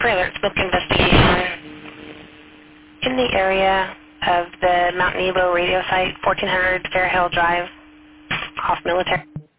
Pre-alert smoke investigation in the area of the Mount Nebo radio site, 1400 Fairhill Drive, off Military.